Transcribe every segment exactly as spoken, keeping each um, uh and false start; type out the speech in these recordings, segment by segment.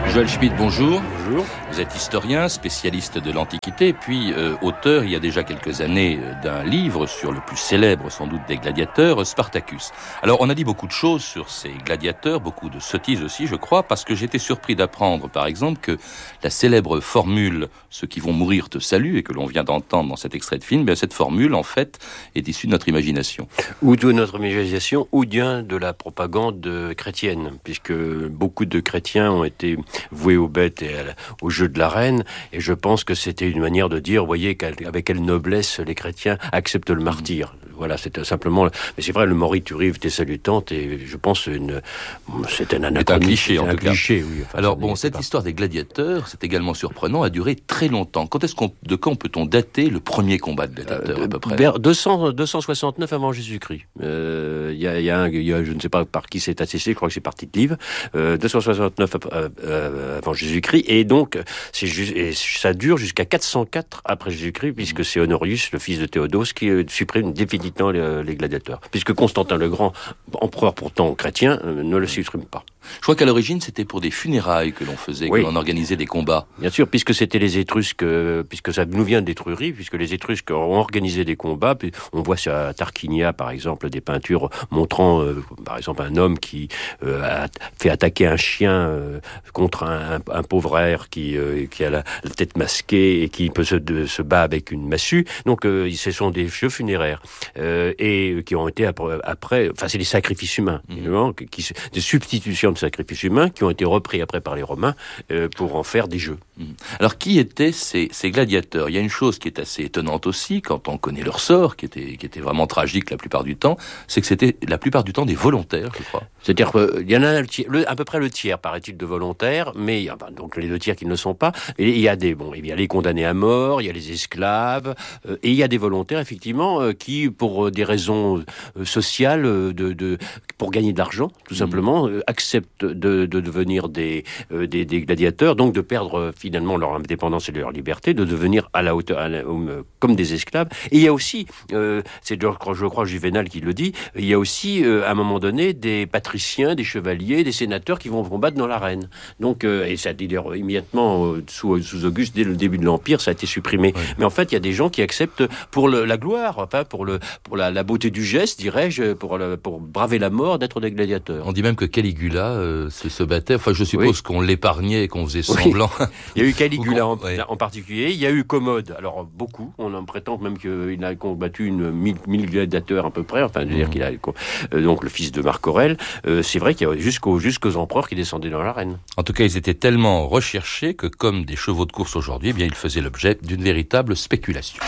Joël Schmitt, bonjour. Bonjour. Vous êtes historien, spécialiste de l'Antiquité, puis euh, auteur, il y a déjà quelques années, euh, d'un livre sur le plus célèbre, sans doute, des gladiateurs, Spartacus. Alors, on a dit beaucoup de choses sur ces gladiateurs, beaucoup de sottises aussi, je crois, parce que j'étais surpris d'apprendre, par exemple, que la célèbre formule « Ceux qui vont mourir te saluent » et que l'on vient d'entendre dans cet extrait de film, bien, cette formule, en fait, est issue de notre imagination. Ou de notre imagination, ou bien de la propagande chrétienne, puisque beaucoup de chrétiens ont été voués aux bêtes et au jeu de l'arène, et je pense que c'était une manière de dire, voyez, avec quelle noblesse les chrétiens acceptent le martyre. Voilà, c'était simplement... Mais c'est vrai, le moriturive t'es salutante, et je pense une, c'est un anachronisme. C'est un cliché, en un tout cliché, cas. Oui, enfin, alors, bon, cette pas. histoire des gladiateurs, c'est également surprenant, a duré très longtemps. Quand est-ce qu'on, de quand peut-on dater le premier combat de gladiateurs, euh, à peu près? Vers deux cents, deux cent soixante-neuf avant Jésus-Christ. Il euh, y, a, y, a y a, je ne sais pas par qui c'est attesté, je crois que c'est par Tite-Live, euh, deux cent soixante-neuf euh, euh, avant Jésus-Christ, et donc c'est ju- et ça dure jusqu'à quatre cent quatre après Jésus-Christ, puisque c'est Honorius, le fils de Théodose, qui euh, supprime définitivement les, les gladiateurs, puisque Constantin le Grand, empereur pourtant chrétien, euh, ne le supprime pas. Je crois qu'à l'origine, c'était pour des funérailles que l'on faisait, oui. que l'on organisait des combats. Bien sûr, puisque c'était les Étrusques, euh, puisque ça nous vient d'Étrurie, puisque les Étrusques ont organisé des combats. Puis on voit sur Tarquinia, par exemple, des peintures montrant, euh, par exemple, un homme qui euh, a fait attaquer un chien euh, contre un, un, un pauvre air qui, euh, qui a la, la tête masquée et qui peut se, de, se bat avec une massue. Donc, euh, ce sont des jeux funéraires euh, et qui ont été après, après, enfin, c'est des sacrifices humains, mmh. évidemment, qui, des substitutions de sacrifices humains qui ont été repris après par les Romains euh, pour en faire des jeux. Alors, qui étaient ces, ces gladiateurs? Il y a une chose qui est assez étonnante aussi, quand on connaît leur sort, qui était, qui était vraiment tragique la plupart du temps, c'est que c'était la plupart du temps des volontaires, je crois. C'est-à-dire qu'il y en a le, à peu près le tiers, paraît-il, de volontaires, mais il y a donc les deux tiers qui ne le sont pas. Et il y a des, bon, il y a les condamnés à mort, il y a les esclaves, euh, et il y a des volontaires, effectivement, euh, qui, pour des raisons euh, sociales, euh, de, de, pour gagner de l'argent, tout mmh. simplement, euh, acceptent de, de devenir des, euh, des, des gladiateurs, donc de perdre euh, finalement leur indépendance et leur liberté, de devenir à la hauteur, à la, euh, comme des esclaves. Et il y a aussi, euh, c'est je crois, je crois Juvénal qui le dit, il y a aussi, euh, à un moment donné, des patriciens, des chevaliers, des sénateurs qui vont combattre dans l'arène. Donc, euh, et ça a été immédiatement, euh, sous, sous Auguste, dès le début de l'Empire, ça a été supprimé. Oui. Mais en fait, il y a des gens qui acceptent pour le, la gloire, enfin, pour, le, pour la, la beauté du geste, dirais-je, pour, le, pour braver la mort, d'être des gladiateurs. On dit même que Caligula euh, se, se battait, enfin je suppose oui. qu'on l'épargnait et qu'on faisait semblant. Oui. Il y a eu Caligula en, ouais. en particulier, il y a eu Commode, alors beaucoup, on en prétend même qu'il a combattu une mille, mille gladiateurs à peu près, enfin, je veux mmh. dire qu'il a, euh, donc le fils de Marc Aurèle, euh, c'est vrai qu'il y a jusqu'aux, jusqu'aux empereurs qui descendaient dans l'arène. En tout cas, ils étaient tellement recherchés que, comme des chevaux de course aujourd'hui, eh bien, ils faisaient l'objet d'une véritable spéculation.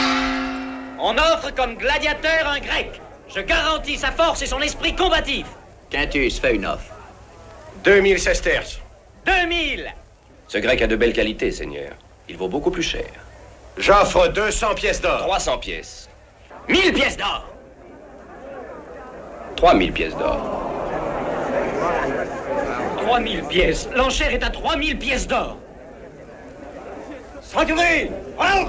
On offre comme gladiateur un grec. Je garantis sa force et son esprit combatif. Quintus, fais une offre. deux mille sesterces. deux mille. Ce grec a de belles qualités, Seigneur. Il vaut beaucoup plus cher. J'offre deux cents pièces d'or. trois cents pièces. mille pièces d'or. trois mille pièces d'or. trois mille pièces. L'enchère est à trois mille pièces d'or. Sanctuary, alors.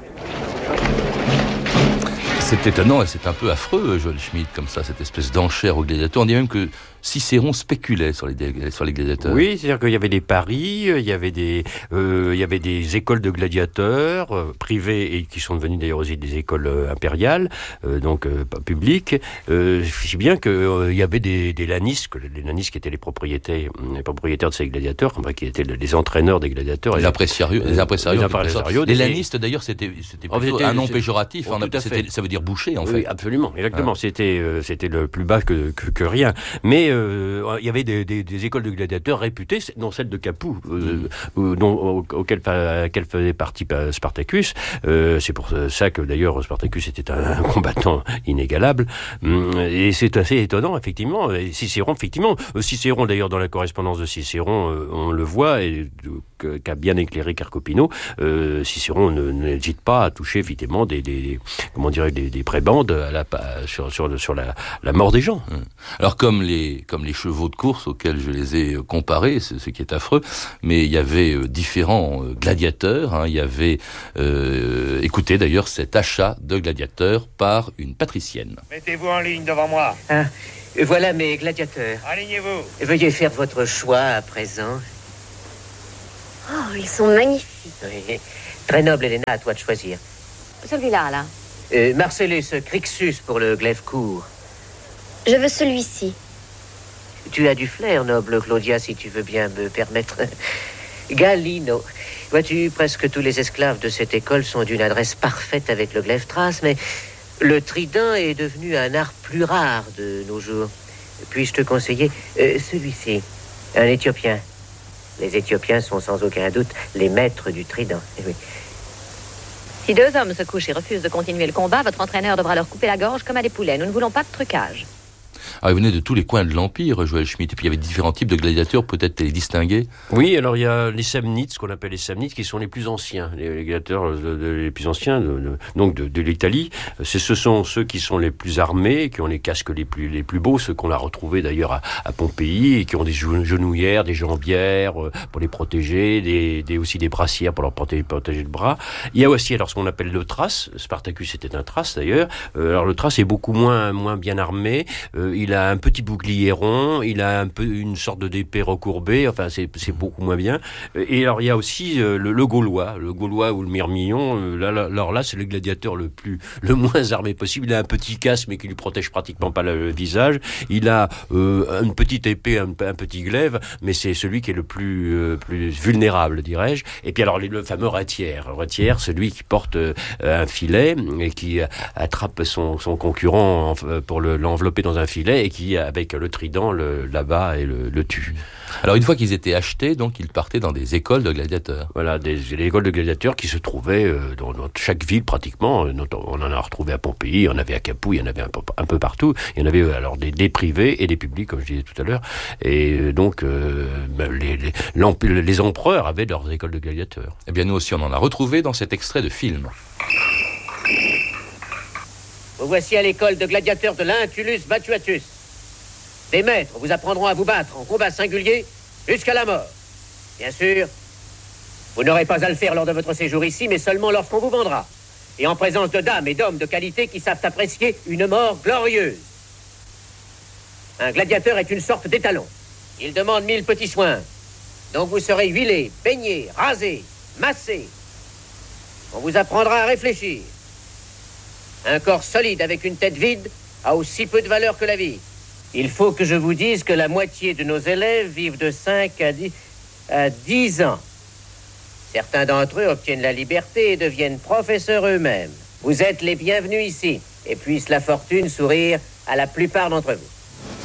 C'est étonnant et c'est un peu affreux, Joël Schmitt, comme ça, cette espèce d'enchère aux gladiateurs. On dit même que Cicéron spéculait sur les, sur les gladiateurs. Oui, c'est-à-dire qu'il y avait des paris, il y avait des, euh, il y avait des écoles de gladiateurs euh, privées et qui sont devenues d'ailleurs aussi des écoles euh, impériales, euh, donc euh, publiques. Euh, si bien qu'il euh, y avait des, des lanistes, que les lanistes qui étaient les propriétaires, les propriétaires de ces gladiateurs, enfin, qui étaient les entraîneurs des gladiateurs. Les impresarios. Les impresarios. Les, impresarios, les lanistes, d'ailleurs, c'était, c'était plutôt un nom péjoratif. Oh, hein, c'était, ça veut dire boucher, en oui, fait. Absolument, exactement. Ah. C'était, euh, c'était le plus bas que, que, que rien. Mais euh, il y avait des, des, des écoles de gladiateurs réputées, dont celle de Capoue, euh, mmh. dont, auquel, auquel faisait partie Spartacus. Euh, c'est pour ça que d'ailleurs Spartacus était un combattant inégalable. Et c'est assez étonnant, effectivement. Cicéron, effectivement, Cicéron d'ailleurs dans la correspondance de Cicéron, on le voit et qu'a bien éclairé Carcopino. Euh, Cicéron ne, n'hésite pas à toucher effectivement des, des comment dirais des, des prébendes à la, sur sur sur la, la mort des gens. Alors comme les comme les chevaux de course auxquels je les ai comparés, c'est ce qui est affreux, mais il y avait différents gladiateurs. Hein, il y avait, euh, écoutez d'ailleurs cet achat de gladiateurs par une patricienne. Mettez-vous en ligne devant moi. Ah, voilà mes gladiateurs. Alignez-vous. Veuillez faire votre choix à présent. Oh, ils sont magnifiques. Oui. Très noble, Helena, à toi de choisir. Celui-là, là. Euh, Marcellus Crixus pour le glaive court. Je veux celui-ci. Tu as du flair, noble Claudia, si tu veux bien me permettre. Galino. Vois-tu, presque tous les esclaves de cette école sont d'une adresse parfaite avec le glaive trace, mais le trident est devenu un art plus rare de nos jours. Puis-je te conseiller euh, celui-ci, un Éthiopien. Les Éthiopiens sont sans aucun doute les maîtres du trident. Eh oui. Si deux hommes se couchent et refusent de continuer le combat, votre entraîneur devra leur couper la gorge comme à des poulets. Nous ne voulons pas de trucage. Ah, il venait de tous les coins de l'Empire, Joël Schmitt. Et puis il y avait différents types de gladiateurs, peut-être les distinguer. Oui, alors il y a les Samnites, ce qu'on appelle les Samnites, qui sont les plus anciens, les, les gladiateurs de, de, les plus anciens, de, de, donc de, de l'Italie. C'est, ce sont ceux qui sont les plus armés, qui ont les casques les plus, les plus beaux, ceux qu'on a retrouvés d'ailleurs à, à Pompéi, et qui ont des genouillères, des jambières euh, pour les protéger, des, des, aussi des brassières pour leur protéger, protéger le bras. Il y a aussi alors ce qu'on appelle le thrace. Spartacus était un thrace d'ailleurs. Euh, alors le thrace est beaucoup moins, moins bien armé. Euh, il a un petit bouclier rond, il a un peu une sorte de d'épée recourbée, enfin c'est, c'est beaucoup moins bien. Et alors il y a aussi euh, le, le Gaulois, le Gaulois ou le Myrmillon. Euh, là, là, alors là c'est le gladiateur le plus, le moins armé possible. Il a un petit casque mais qui lui protège pratiquement pas le, le visage. Il a euh, une petite épée, un, un petit glaive, mais c'est celui qui est le plus, euh, plus vulnérable, dirais-je. Et puis alors le fameux retière, retière, celui qui porte euh, un filet et qui attrape son, son concurrent en, pour le, l'envelopper dans un filet et qui, avec le trident, le, l'abat et le, le tue. Alors une fois qu'ils étaient achetés, donc ils partaient dans des écoles de gladiateurs. Voilà, des, des écoles de gladiateurs qui se trouvaient euh, dans, dans chaque ville pratiquement. On en a retrouvé à Pompéi, il y en avait à Capoue, il y en avait un peu, un peu partout. Il y en avait euh, alors des, des privés et des publics, comme je disais tout à l'heure. Et euh, donc euh, les, les, les empereurs avaient leurs écoles de gladiateurs. Eh bien nous aussi on en a retrouvé dans cet extrait de film. Vous voici à l'école de gladiateurs de l'Intulus Batuatus. Des maîtres vous apprendront à vous battre en combat singulier jusqu'à la mort. Bien sûr, vous n'aurez pas à le faire lors de votre séjour ici, mais seulement lorsqu'on vous vendra. Et en présence de dames et d'hommes de qualité qui savent apprécier une mort glorieuse. Un gladiateur est une sorte d'étalon. Il demande mille petits soins. Donc vous serez huilé, baigné, rasé, massé. On vous apprendra à réfléchir. Un corps solide avec une tête vide a aussi peu de valeur que la vie. Il faut que je vous dise que la moitié de nos élèves vivent de cinq à dix, à dix ans. Certains d'entre eux obtiennent la liberté et deviennent professeurs eux-mêmes. Vous êtes les bienvenus ici, et puisse la fortune sourire à la plupart d'entre vous.